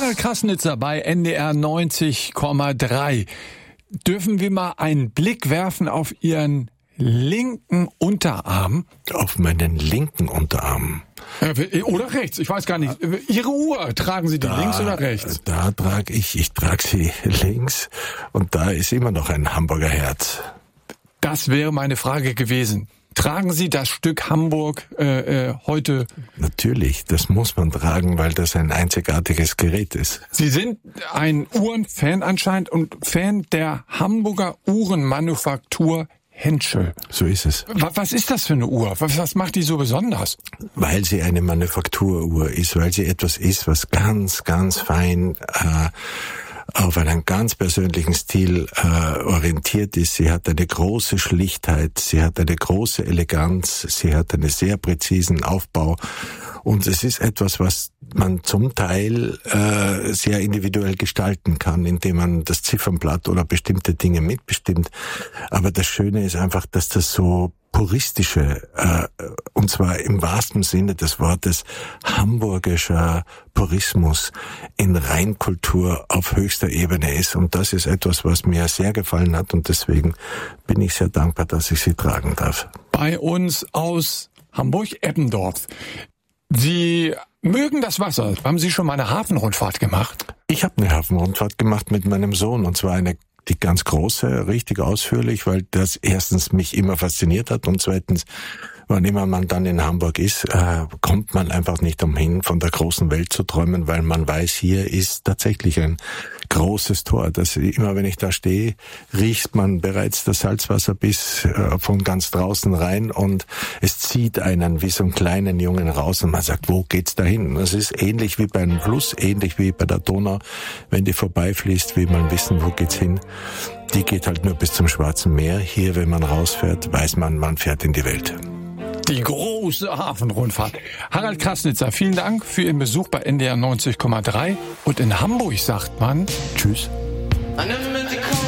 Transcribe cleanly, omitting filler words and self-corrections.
Harald Krasnitzer bei NDR 90,3. Dürfen wir mal einen Blick werfen auf Ihren linken Unterarm? Auf meinen linken Unterarm? Oder rechts, ich weiß gar nicht. Ihre Uhr, tragen Sie die links oder rechts? Da trage ich trage sie links und da ist immer noch ein Hamburger Herz. Das wäre meine Frage gewesen. Tragen Sie das Stück Hamburg heute? Natürlich, das muss man tragen, weil das ein einzigartiges Gerät ist. Sie sind ein Uhrenfan anscheinend und Fan der Hamburger Uhrenmanufaktur Henschel. So ist es. Was ist das für eine Uhr? Was macht die so besonders? Weil sie eine Manufakturuhr ist, weil sie etwas ist, was ganz, ganz fein auf einen ganz persönlichen Stil orientiert ist. Sie hat eine große Schlichtheit, sie hat eine große Eleganz, sie hat einen sehr präzisen Aufbau und es ist etwas, was man zum Teil sehr individuell gestalten kann, indem man das Ziffernblatt oder bestimmte Dinge mitbestimmt. Aber das Schöne ist einfach, dass das so puristische, und zwar im wahrsten Sinne des Wortes, hamburgischer Purismus in Reinkultur auf höchster Ebene ist. Und das ist etwas, was mir sehr gefallen hat und deswegen bin ich sehr dankbar, dass ich sie tragen darf. Bei uns aus Hamburg-Eppendorf. Sie mögen das Wasser. Haben Sie schon mal eine Hafenrundfahrt gemacht? Ich habe eine Hafenrundfahrt gemacht mit meinem Sohn und zwar die ganz große, richtig ausführlich, weil das erstens mich immer fasziniert hat und zweitens, wann immer man dann in Hamburg ist, kommt man einfach nicht umhin, von der großen Welt zu träumen, weil man weiß, hier ist tatsächlich ein großes Tor. Das immer, wenn ich da stehe, riecht man bereits das Salzwasser bis von ganz draußen rein und es zieht einen wie so einen kleinen Jungen raus und man sagt, wo geht's dahin? Das ist ähnlich wie bei einem Fluss, ähnlich wie bei der Donau, wenn die vorbeifließt, will man wissen, wo geht's hin. Die geht halt nur bis zum Schwarzen Meer. Hier, wenn man rausfährt, weiß man, man fährt in die Welt. Die große Hafenrundfahrt. Harald Krasnitzer, vielen Dank für Ihren Besuch bei NDR 90,3. Und in Hamburg sagt man Tschüss.